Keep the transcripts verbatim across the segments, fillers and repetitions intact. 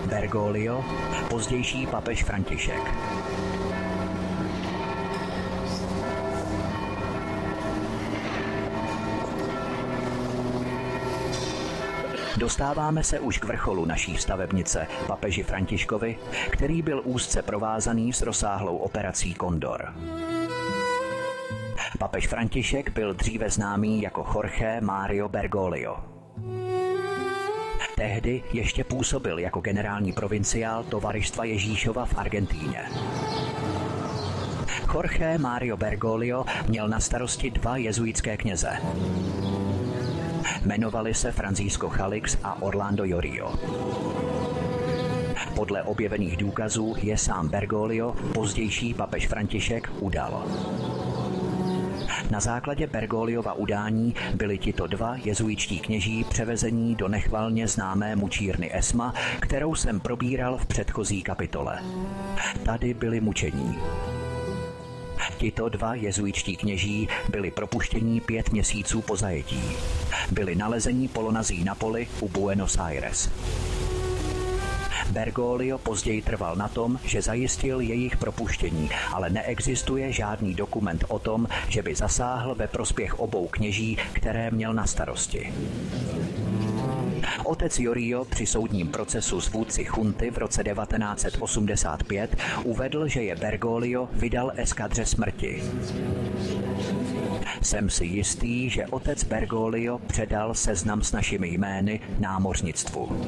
Bergoglio, pozdější papež František. Dostáváme se už k vrcholu naší stavebnice, papeži Františkovi, který byl úzce provázaný s rozsáhlou operací Kondor. Papež František byl dříve známý jako Jorge Mario Bergoglio. Tehdy ještě působil jako generální provinciál Tovaristva Ježíšova v Argentíně. Jorge Mario Bergoglio měl na starosti dva jezuitské kněze. Jmenovali se Francisco Chalix a Orlando Yorio. Podle objevených důkazů je sám Bergoglio, pozdější papež František, udal. Na základě Bergogliova udání byli tito dva jezuitští kněží převezení do nechvalně známé mučírny Esma, kterou jsem probíral v předchozí kapitole. Tady byli mučení. Tito dva jezuitští kněží byli propuštěni pět měsíců po zajetí. Byli nalezení polonazí na poli u Buenos Aires. Bergoglio později trval na tom, že zajistil jejich propuštění, ale neexistuje žádný dokument o tom, že by zasáhl ve prospěch obou kněží, které měl na starosti. Otec Yorio při soudním procesu s vůdci chunty v roce devatenáct set osmdesát pět uvedl, že je Bergoglio vydal eskadře smrti. Jsem si jistý, že otec Bergoglio předal seznam s našimi jmény námořnictvu.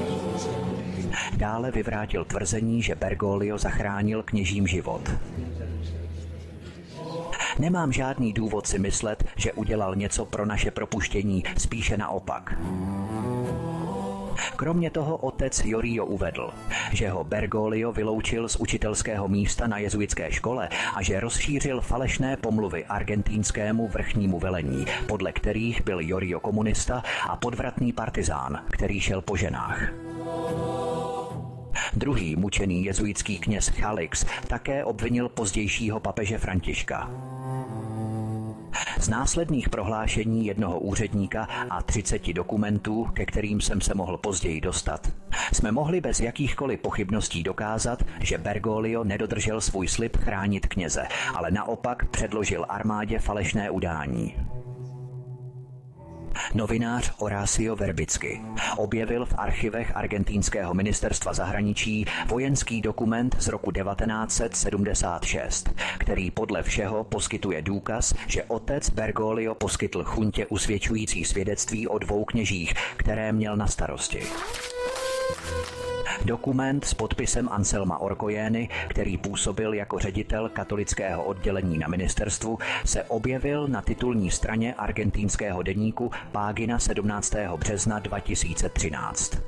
Dále vyvrátil tvrzení, že Bergoglio zachránil kněžím život. Nemám žádný důvod si myslet, že udělal něco pro naše propuštění, spíše naopak. Kromě toho otec Yorio uvedl, že ho Bergoglio vyloučil z učitelského místa na jezuitské škole a že rozšířil falešné pomluvy argentínskému vrchnímu velení, podle kterých byl Yorio komunista a podvratný partizán, který šel po ženách. Druhý mučený jezuitský kněz Chalix také obvinil pozdějšího papeže Františka. Z následných prohlášení jednoho úředníka a třiceti dokumentů, ke kterým jsem se mohl později dostat, jsme mohli bez jakýchkoliv pochybností dokázat, že Bergoglio nedodržel svůj slib chránit kněze, ale naopak předložil armádě falešné udání. Novinář Horacio Verbicky objevil v archivech argentínského ministerstva zahraničí vojenský dokument z roku devatenáct set sedmdesát šest, který podle všeho poskytuje důkaz, že otec Bergoglio poskytl chuntě usvědčující svědectví o dvou kněžích, které měl na starosti. Dokument s podpisem Anselma Orcoyeny, který působil jako ředitel katolického oddělení na ministerstvu, se objevil na titulní straně argentínského deníku Página sedmnáctého března dva tisíce třináct.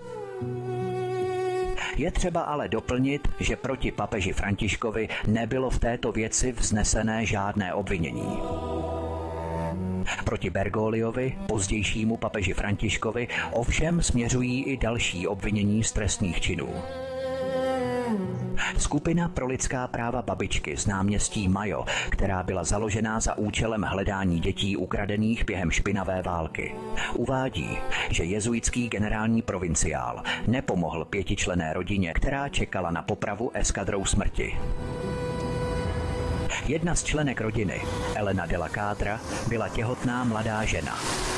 Je třeba ale doplnit, že proti papeži Františkovi nebylo v této věci vznesené žádné obvinění. Proti Bergogliovi, pozdějšímu papeži Františkovi, ovšem směřují i další obvinění z trestných činů. Skupina pro lidská práva babičky z náměstí Mayo, která byla založena za účelem hledání dětí ukradených během špinavé války, uvádí, že jezuitský generální provinciál nepomohl pětičlenné rodině, která čekala na popravu eskadrou smrti. Jedna z členek rodiny, Elena de la Cádra, byla těhotná mladá žena.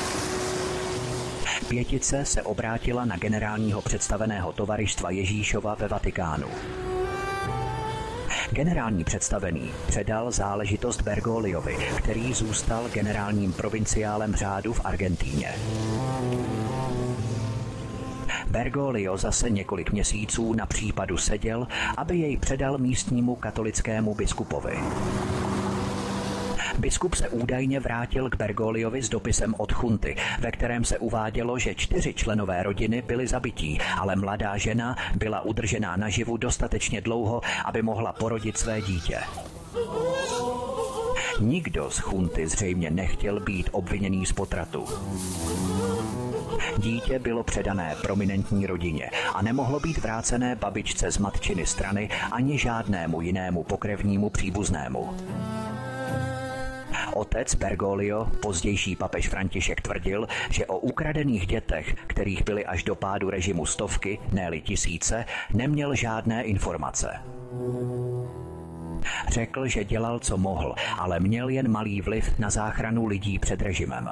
Pětice se obrátila na generálního představeného Tovaristva Ježíšova ve Vatikánu. Generální představený předal záležitost Bergogliovi, který zůstal generálním provinciálem řádu v Argentíně. Bergoglio zase několik měsíců na případu seděl, aby jej předal místnímu katolickému biskupovi. Biskup se údajně vrátil k Bergogliovi s dopisem od chunty, ve kterém se uvádělo, že čtyři členové rodiny byli zabití, ale mladá žena byla udržená naživu dostatečně dlouho, aby mohla porodit své dítě. Nikdo z chunty zřejmě nechtěl být obviněný z potratu. Dítě bylo předané prominentní rodině a nemohlo být vrácené babičce z matčiny strany ani žádnému jinému pokrevnímu příbuznému. Otec Bergoglio, pozdější papež František, tvrdil, že o ukradených dětech, kterých byly až do pádu režimu stovky, ne-li tisíce, neměl žádné informace. Řekl, že dělal, co mohl, ale měl jen malý vliv na záchranu lidí před režimem.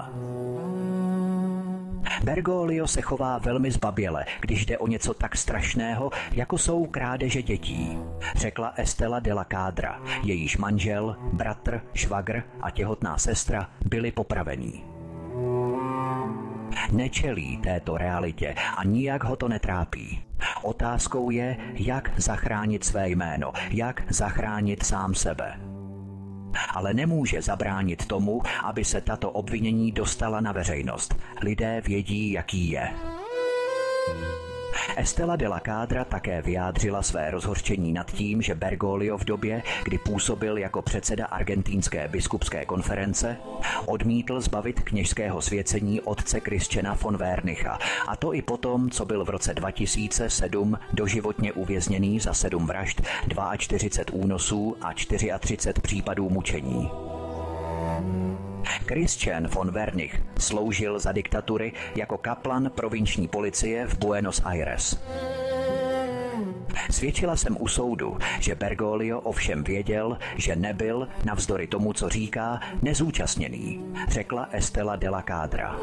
Bergoglio se chová velmi zbaběle, když jde o něco tak strašného, jako jsou krádeže dětí, řekla Estela de la Cadra. Jejíž manžel, bratr, švagr a těhotná sestra byli popraveni. Nečelí této realitě a nijak ho to netrápí. Otázkou je, jak zachránit své jméno, jak zachránit sám sebe. Ale nemůže zabránit tomu, aby se tato obvinění dostala na veřejnost. Lidé vědí, jaký je. Estela de la Cadra také vyjádřila své rozhořčení nad tím, že Bergoglio v době, kdy působil jako předseda argentínské biskupské konference, odmítl zbavit kněžského svěcení otce Christiana von Wernicha, a to i potom, co byl v roce dva tisíce sedm doživotně uvězněný za sedm vražd, čtyřicet dva únosů a třicet čtyři případů mučení. Christian von Wernich sloužil za diktatury jako kaplan provinční policie v Buenos Aires. Svědčila jsem u soudu, že Bergoglio ovšem věděl, že nebyl, navzdory tomu, co říká, nezúčastněný, řekla Estela de la Cadra.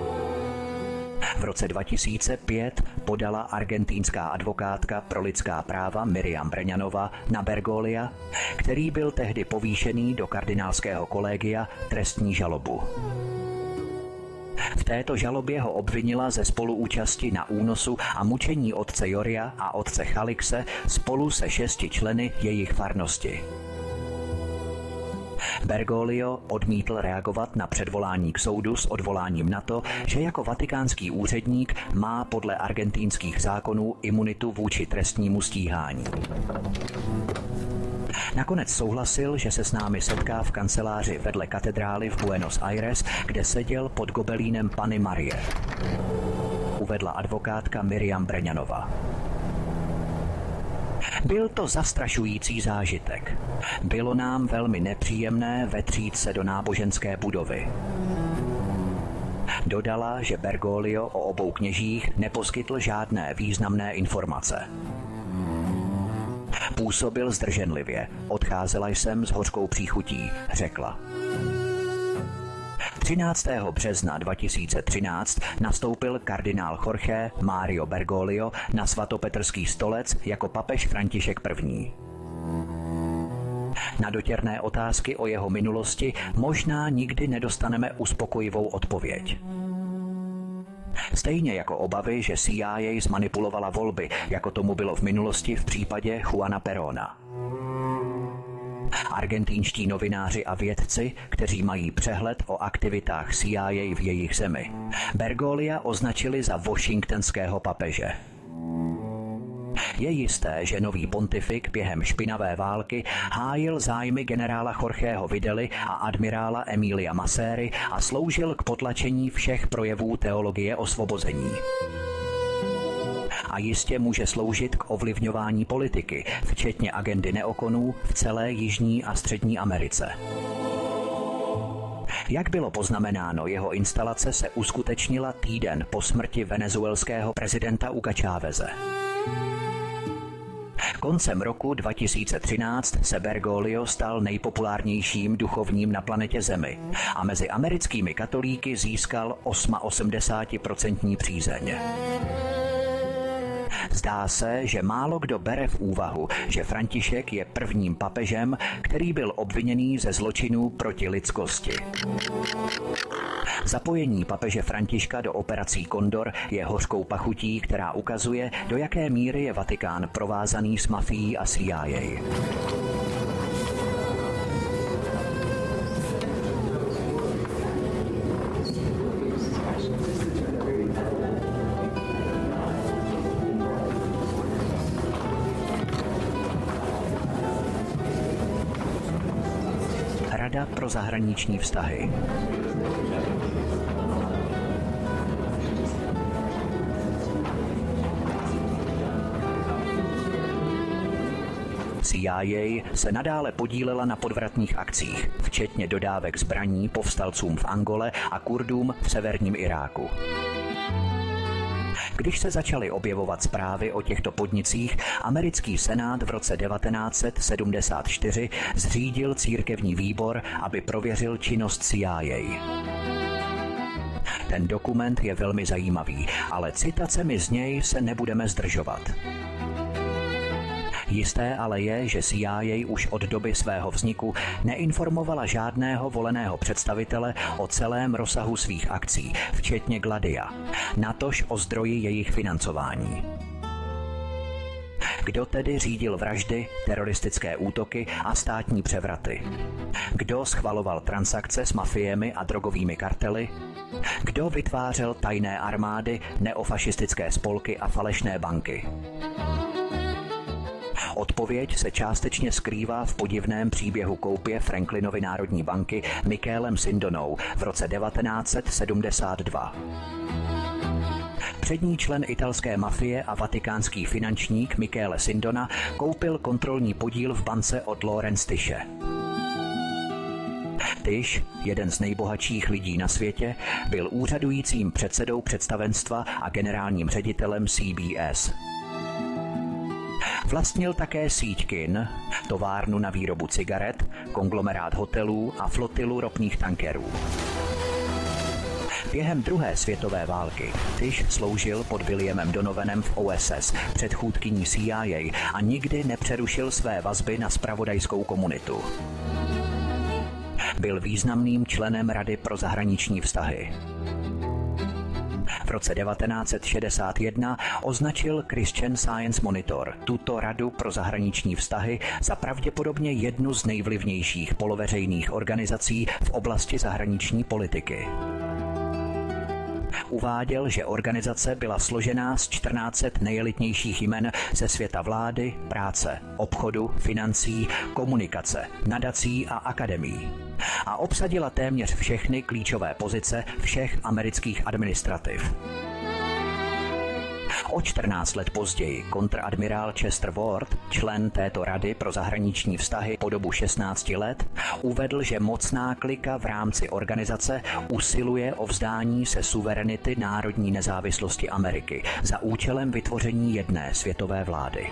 V roce dva tisíce pět podala argentínská advokátka pro lidská práva Miriam Breňanová na Bergoglia, který byl tehdy povýšený do kardinálského kolegia, trestní žalobu. V této žalobě ho obvinila ze spoluúčasti na únosu a mučení otce Joria a otce Chalixe spolu se šesti členy jejich farnosti. Bergoglio odmítl reagovat na předvolání k soudu s odvoláním na to, že jako vatikánský úředník má podle argentínských zákonů imunitu vůči trestnímu stíhání. Nakonec souhlasil, že se s námi setká v kanceláři vedle katedrály v Buenos Aires, kde seděl pod gobelínem Panny Marie, uvedla advokátka Miriam Breňanová. Byl to zastrašující zážitek. Bylo nám velmi nepříjemné vetřít se do náboženské budovy. Dodala, že Bergoglio o obou kněžích neposkytl žádné významné informace. Působil zdrženlivě. Odcházela jsem s hořkou příchutí, řekla. třináctého března dva tisíce třináct nastoupil kardinál Jorge Mario Bergoglio na svatopetrský stolec jako papež František I. Na dotěrné otázky o jeho minulosti možná nikdy nedostaneme uspokojivou odpověď. Stejně jako obavy, že C I A zmanipulovala volby, jako tomu bylo v minulosti v případě Juana Perona. Argentínští novináři a vědci, kteří mají přehled o aktivitách C I A v jejich zemi, Bergoglia označili za washingtonského papeže. Je jisté, že nový pontifik během špinavé války hájil zájmy generála Jorgeho Videly a admirála Emilia Masery a sloužil k potlačení všech projevů teologie osvobození. A jistě může sloužit k ovlivňování politiky, včetně agendy neokonů v celé Jižní a Střední Americe. Jak bylo poznamenáno, jeho instalace se uskutečnila týden po smrti venezuelského prezidenta Huga Cháveze. Koncem roku dva tisíce třináct se Bergoglio stal nejpopulárnějším duchovním na planetě Zemi a mezi americkými katolíky získal osmdesát osm procent přízeň. Zdá se, že málo kdo bere v úvahu, že František je prvním papežem, který byl obviněný ze zločinů proti lidskosti. Zapojení papeže Františka do operací Kondor je hořkou pachutí, která ukazuje, do jaké míry je Vatikán provázaný s mafií a C I A. Rada pro zahraniční vztahy. C I A se nadále podílela na podvratných akcích, včetně dodávek zbraní povstalcům v Angole a Kurdům v severním Iráku. Když se začaly objevovat zprávy o těchto podnicích, americký senát v roce devatenáct set sedmdesát čtyři zřídil církevní výbor, aby prověřil činnost C I A. Ten dokument je velmi zajímavý, ale citacemi z něj se nebudeme zdržovat. Jisté ale je, že C I A už od doby svého vzniku neinformovala žádného voleného představitele o celém rozsahu svých akcí, včetně Gladia, natož o zdroji jejich financování. Kdo tedy řídil vraždy, teroristické útoky a státní převraty? Kdo schvaloval transakce s mafiemi a drogovými kartely? Kdo vytvářel tajné armády, neofašistické spolky a falešné banky? Odpověď se částečně skrývá v podivném příběhu koupě Franklinovy národní banky Michaelem Sindonou v roce devatenáct set sedmdesát dva. Přední člen italské mafie a vatikánský finančník Michele Sindona koupil kontrolní podíl v bance od Lawrence Tische. Tisch, jeden z nejbohatších lidí na světě, byl úřadujícím předsedou představenstva a generálním ředitelem C B S. Vlastnil také síť kin, továrnu na výrobu cigaret, konglomerát hotelů a flotilu ropných tankerů. Během druhé světové války Tisch sloužil pod Williamem Donovanem v O S S, předchůdkyní C I A, a nikdy nepřerušil své vazby na zpravodajskou komunitu. Byl významným členem Rady pro zahraniční vztahy. V roce devatenáct set šedesát jedna označil Christian Science Monitor tuto Radu pro zahraniční vztahy za pravděpodobně jednu z nejvlivnějších poloveřejných organizací v oblasti zahraniční politiky. Uváděl, že organizace byla složená z čtrnáct set nejelitnějších jmen ze světa vlády, práce, obchodu, financí, komunikace, nadací a akademií a obsadila téměř všechny klíčové pozice všech amerických administrativ. O čtrnáct let později kontradmirál Chester Ward, člen této Rady pro zahraniční vztahy po dobu šestnáct let, uvedl, že mocná klika v rámci organizace usiluje o vzdání se suverenity národní nezávislosti Ameriky za účelem vytvoření jedné světové vlády.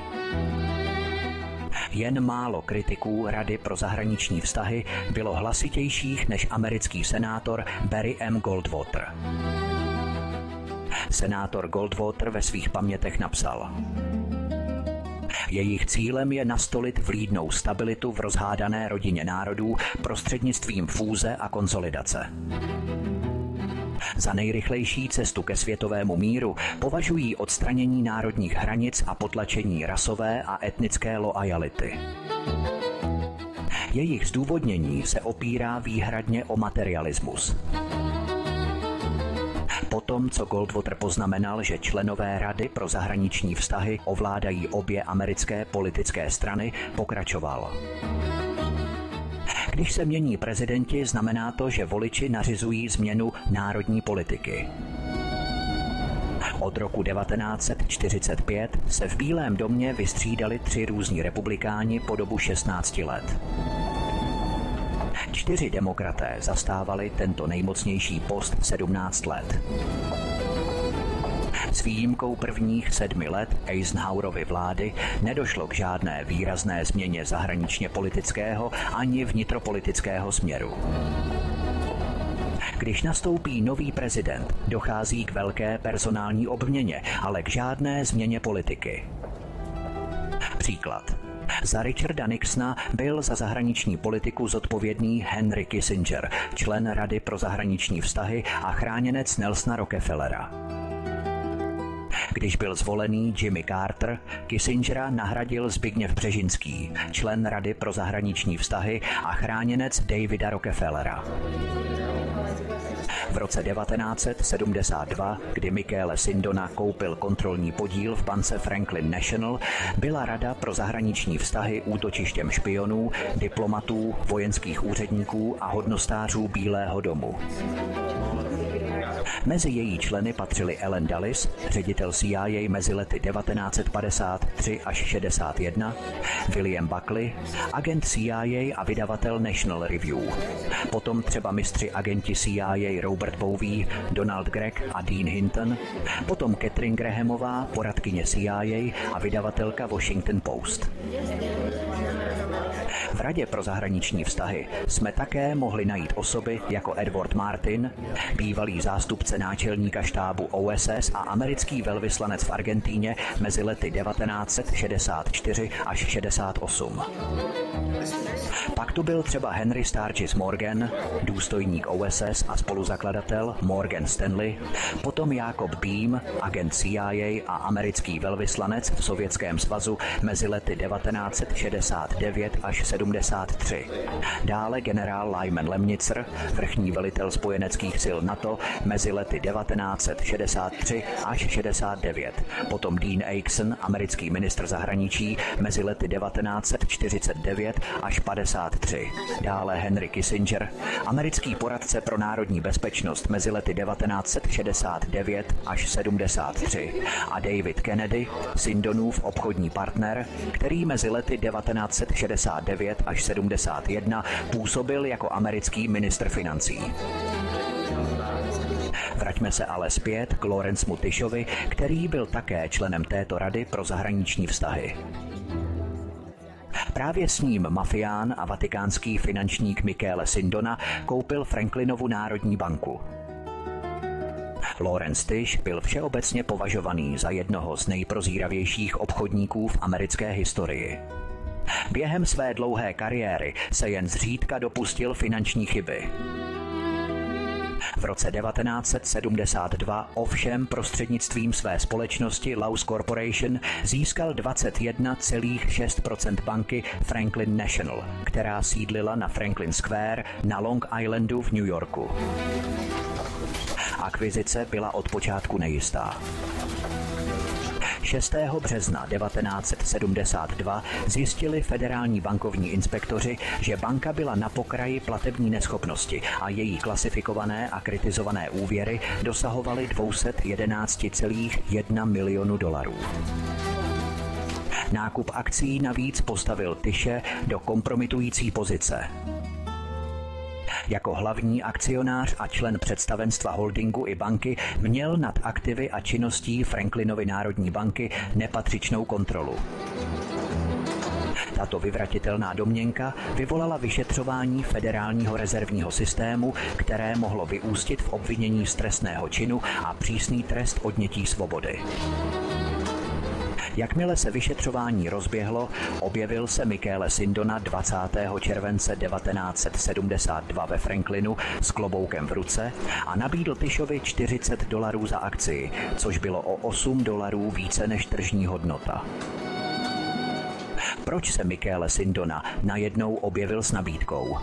Jen málo kritiků Rady pro zahraniční vztahy bylo hlasitějších než americký senátor Barry M. Goldwater. Senátor Goldwater ve svých pamětech napsal: Jejich cílem je nastolit vlídnou stabilitu v rozhádané rodině národů prostřednictvím fúze a konsolidace. Za nejrychlejší cestu ke světovému míru považují odstranění národních hranic a potlačení rasové a etnické loajality. Jejich zdůvodnění se opírá výhradně o materialismus. Potom, co Goldwater poznamenal, že členové Rady pro zahraniční vztahy ovládají obě americké politické strany, pokračoval: Když se mění prezidenti, znamená to, že voliči nařizují změnu národní politiky. Od roku devatenáct set čtyřicet pět se v Bílém domě vystřídali tři různí republikáni po dobu šestnáct let. Čtyři demokraté zastávali tento nejmocnější post sedmnáct let. S výjimkou prvních sedmi let Eisenhowerovy vlády nedošlo k žádné výrazné změně zahraničně politického ani vnitropolitického směru. Když nastoupí nový prezident, dochází k velké personální obměně, ale k žádné změně politiky. Příklad. Za Richarda Nixona byl za zahraniční politiku zodpovědný Henry Kissinger, člen Rady pro zahraniční vztahy a chráněnec Nelsona Rockefellera. Když byl zvolený Jimmy Carter, Kissingera nahradil Zbigněv Břežinský, člen Rady pro zahraniční vztahy a chráněnec Davida Rockefellera. V roce devatenáct set sedmdesát dva, kdy Michele Sindona koupil kontrolní podíl v bance Franklin National, byla Rada pro zahraniční vztahy útočištěm špionů, diplomatů, vojenských úředníků a hodnostářů Bílého domu. Mezi její členy patřili Allen Dulles, ředitel C I A mezi lety devatenáct set padesát tři až šedesát jedna, William Buckley, agent C I A a vydavatel National Review. Potom třeba mistři agenti C I A Robert Bowie, Donald Gregg a Dean Hinton, potom Catherine Grahamová, poradkyně C I A a vydavatelka Washington Post. V Radě pro zahraniční vztahy jsme také mohli najít osoby jako Edward Martin, bývalý zástupce náčelníka štábu O S S a americký velvyslanec v Argentíně mezi lety devatenáct set šedesát čtyři až šedesát osm. Pak tu byl třeba Henry Sturgis Morgan, důstojník O S S a spoluzakladatel Morgan Stanley, potom Jacob Beam, agent C I A a americký velvyslanec v Sovětském svazu mezi lety devatenáct set šedesát devět až sedmdesát tři. Dále generál Lyman Lemnitzer, vrchní velitel spojeneckých sil NATO mezi lety devatenáct set šedesát tři až šedesát devět. Potom Dean Acheson, americký ministr zahraničí mezi lety devatenáct set čtyřicet devět až padesát tři. Dále Henry Kissinger, americký poradce pro národní bezpečnost mezi lety devatenáct set šedesát devět až sedmdesát tři. A David Kennedy, Sindonův obchodní partner, který mezi lety devatenáct set šedesát devět až sedmdesát jedna působil jako americký ministr financí. Vraťme se ale zpět k Lawrencemu Tishovi, který byl také členem této rady pro zahraniční vztahy. Právě s ním mafián a vatikánský finančník Michele Sindona koupil Franklinovu národní banku. Lawrence Tish byl všeobecně považovaný za jednoho z nejprozíravějších obchodníků v americké historii. Během své dlouhé kariéry se jen zřídka dopustil finanční chyby. V roce devatenáct set sedmdesát dva ovšem prostřednictvím své společnosti Laus Corporation získal dvacet jedna celá šest procenta banky Franklin National, která sídlila na Franklin Square na Long Islandu v New Yorku. Akvizice byla od počátku nejistá. šestého března devatenáct set sedmdesát dva zjistili federální bankovní inspektoři, že banka byla na pokraji platební neschopnosti a její klasifikované a kritizované úvěry dosahovaly dvě stě jedenáct celá jedna milionu dolarů. Nákup akcií navíc postavil Tishe do kompromitující pozice. Jako hlavní akcionář a člen představenstva holdingu i banky měl nad aktivy a činností Franklinovy národní banky nepatřičnou kontrolu. Tato vyvratitelná domněnka vyvolala vyšetřování Federálního rezervního systému, které mohlo vyústit v obvinění z trestného činu a přísný trest odnětí svobody. Jakmile se vyšetřování rozběhlo, objevil se Michele Sindona dvacátého července devatenáct set sedmdesát dva ve Franklinu s kloboukem v ruce a nabídl Tishovi čtyřicet dolarů za akcii, což bylo o osm dolarů více než tržní hodnota. Proč se Michele Sindona najednou objevil s nabídkou?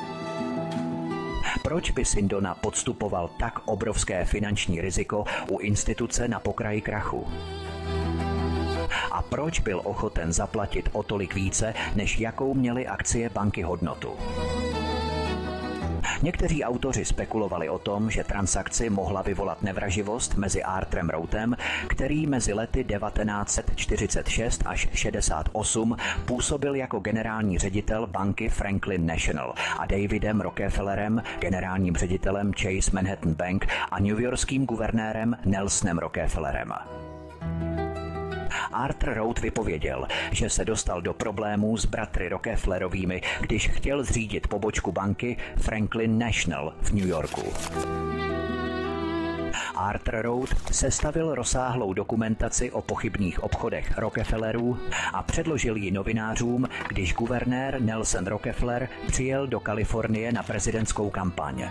Proč by Sindona podstupoval tak obrovské finanční riziko u instituce na pokraji krachu? A proč byl ochoten zaplatit o tolik více, než jakou měly akcie banky hodnotu? Někteří autoři spekulovali o tom, že transakci mohla vyvolat nevraživost mezi Arthurem Routem, který mezi lety devatenáct set čtyřicet šest až šedesát osm působil jako generální ředitel banky Franklin National a Davidem Rockefellerem, generálním ředitelem Chase Manhattan Bank a newyorským guvernérem Nelsonem Rockefellerem. Arthur Rout vypověděl, že se dostal do problémů s bratry Rockefellerovými, když chtěl zřídit pobočku banky Franklin National v New Yorku. Arthur Rout sestavil rozsáhlou dokumentaci o pochybných obchodech Rockefellerů a předložil ji novinářům, když guvernér Nelson Rockefeller přijel do Kalifornie na prezidentskou kampaň.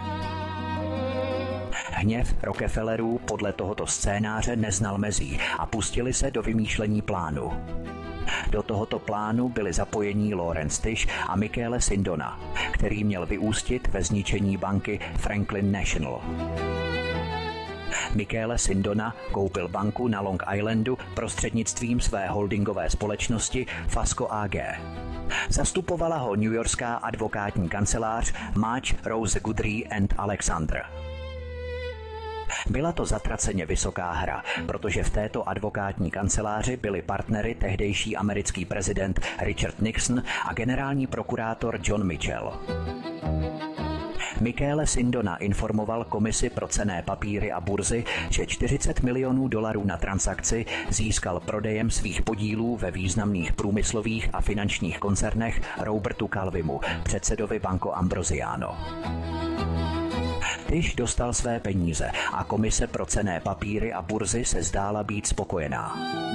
Hněv Rockefellerů podle tohoto scénáře neznal mezí a pustili se do vymýšlení plánu. Do tohoto plánu byli zapojení Lawrence Tish a Michele Sindona, který měl vyústit ve zničení banky Franklin National. Michele Sindona koupil banku na Long Islandu prostřednictvím své holdingové společnosti Fasco A G. Zastupovala ho newyorská advokátní kancelář March Rose Goodry and Alexander. Byla to zatraceně vysoká hra, protože v této advokátní kanceláři byli partnery tehdejší americký prezident Richard Nixon a generální prokurátor John Mitchell. Michele Sindona informoval Komisi pro cenné papíry a burzy, že čtyřicet milionů dolarů na transakci získal prodejem svých podílů ve významných průmyslových a finančních koncernech Robertu Calvimu, předsedovi Banco Ambrosiano. Tyž dostal své peníze a Komise pro cenné papíry a burzy se zdála být spokojená.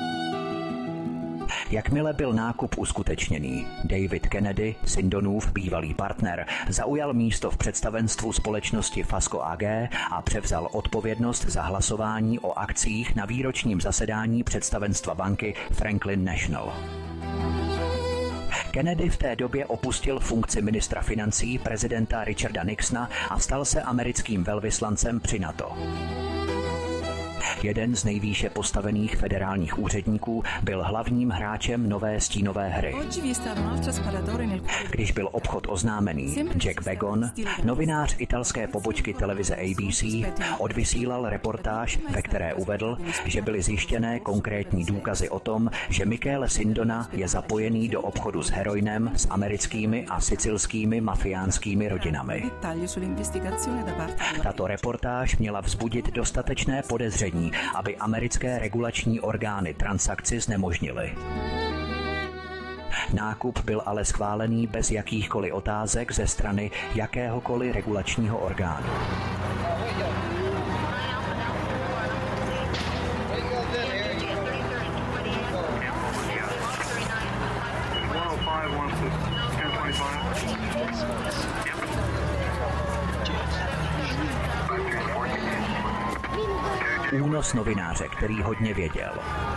Jakmile byl nákup uskutečněný, David Kennedy, Sindonův bývalý partner, zaujal místo v představenstvu společnosti Fasco A G a převzal odpovědnost za hlasování o akcích na výročním zasedání představenstva banky Franklin National. Kennedy v té době opustil funkci ministra financí prezidenta Richarda Nixona a stal se americkým velvyslancem při NATO. Jeden z nejvýše postavených federálních úředníků byl hlavním hráčem nové stínové hry. Když byl obchod oznámený, Jack Begon, novinář italské pobočky televize A B C, odvysílal reportáž, ve které uvedl, že byly zjištěné konkrétní důkazy o tom, že Michele Sindona je zapojený do obchodu s heroinem s americkými a sicilskými mafiánskými rodinami. Tato reportáž měla vzbudit dostatečné podezření, aby americké regulační orgány transakci znemožnily. Nákup byl ale schválený bez jakýchkoliv otázek ze strany jakéhokoliv regulačního orgánu. Únos novináře, který hodně věděl.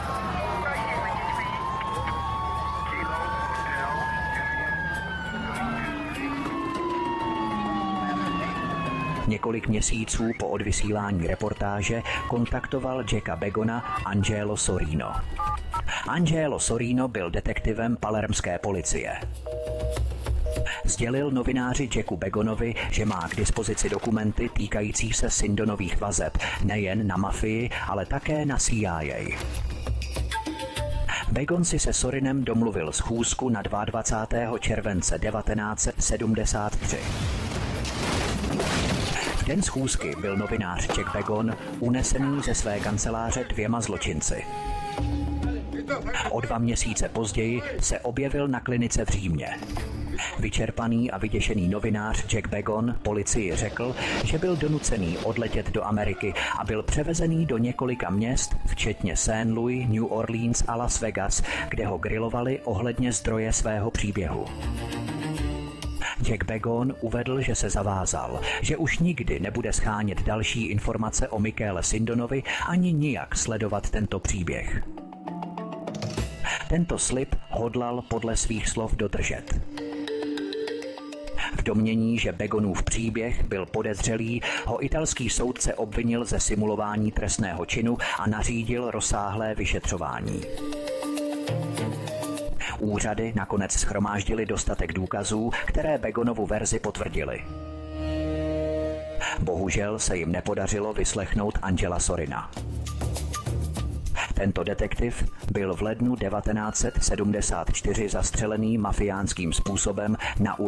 Několik měsíců po odvysílání reportáže kontaktoval Jacka Begona Angelo Sorino. Angelo Sorino byl detektivem palermské policie. Sdělil novináři Jacku Begonovi, že má k dispozici dokumenty týkající se Sindonových vazeb nejen na mafii, ale také na C I A. Begon si se Sorinem domluvil schůzku na dvacátého druhého července devatenáct set sedmdesát tři. V den schůzky byl novinář Jack Begon unesený ze své kanceláře dvěma zločinci. O dva měsíce později se objevil na klinice v Římě. Vyčerpaný a vyděšený novinář Jack Begon policii řekl, že byl donucený odletět do Ameriky a byl převezený do několika měst, včetně Saint Louis, New Orleans a Las Vegas, kde ho grilovali ohledně zdroje svého příběhu. Jack Begon uvedl, že se zavázal, že už nikdy nebude shánět další informace o Michele Sindonovi ani nijak sledovat tento příběh. Tento slib hodlal podle svých slov dodržet. V domnění, že Begonův příběh byl podezřelý, ho italský soudce obvinil ze simulování trestného činu a nařídil rozsáhlé vyšetřování. Úřady nakonec shromáždily dostatek důkazů, které Begonovu verzi potvrdily. Bohužel se jim nepodařilo vyslechnout Angela Sorina. Tento detektiv byl v lednu devatenáct set sedmdesát čtyři zastřelený mafiánským způsobem na ulici